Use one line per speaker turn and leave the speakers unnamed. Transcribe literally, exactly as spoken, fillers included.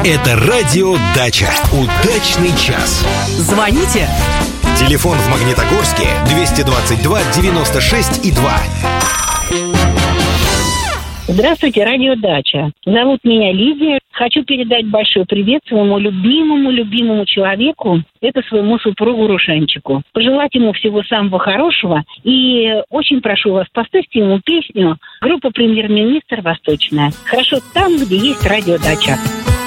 Это радио «Дача». Удачный час.
Звоните.
Телефон в Магнитогорске двести двадцать два девяносто шесть и два.
Здравствуйте, радио «Дача». Зовут меня Лидия. Хочу передать большой привет своему любимому-любимому человеку, это своему супругу Рушанчику. Пожелать ему всего самого хорошего. И очень прошу вас, поставьте ему песню группы «Премьер-министр Восточная». Хорошо там, где есть радио «Дача».